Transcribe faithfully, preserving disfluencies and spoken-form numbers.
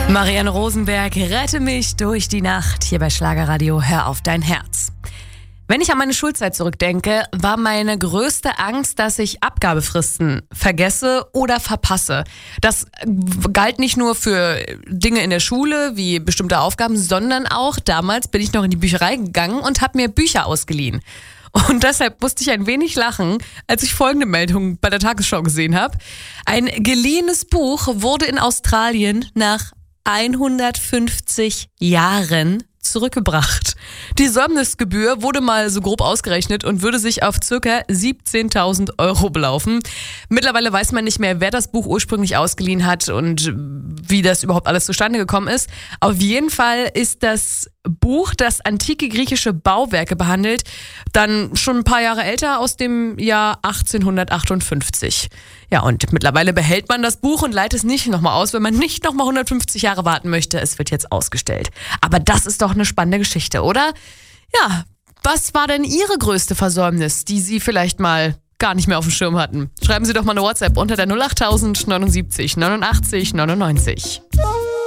Marianne Rosenberg, rette mich durch die Nacht, hier bei Schlagerradio, hör auf dein Herz. Wenn ich an meine Schulzeit zurückdenke, war meine größte Angst, dass ich Abgabefristen vergesse oder verpasse. Das galt nicht nur für Dinge in der Schule, wie bestimmte Aufgaben, sondern auch damals bin ich noch in die Bücherei gegangen und habe mir Bücher ausgeliehen. Und deshalb musste ich ein wenig lachen, als ich folgende Meldung bei der Tagesschau gesehen habe. Ein geliehenes Buch wurde in Australien nach hundertfünfzig Jahren zurückgebracht. Die Säumnisgebühr wurde mal so grob ausgerechnet und würde sich auf ca. siebzehntausend Euro belaufen. Mittlerweile weiß man nicht mehr, wer das Buch ursprünglich ausgeliehen hat und wie das überhaupt alles zustande gekommen ist. Auf jeden Fall ist das Buch, das antike griechische Bauwerke behandelt, dann schon ein paar Jahre älter, aus dem Jahr achtzehnhundertachtundfünfzig. Ja, und mittlerweile behält man das Buch und leiht es nicht nochmal aus, wenn man nicht nochmal hundertfünfzig Jahre warten möchte. Es wird jetzt ausgestellt. Aber das ist doch eine spannende Geschichte, oder? Ja, was war denn Ihre größte Versäumnis, die Sie vielleicht mal gar nicht mehr auf dem Schirm hatten? Schreiben Sie doch mal eine WhatsApp unter der null acht null neunundsiebzig neunundachtzig neunundneunzig.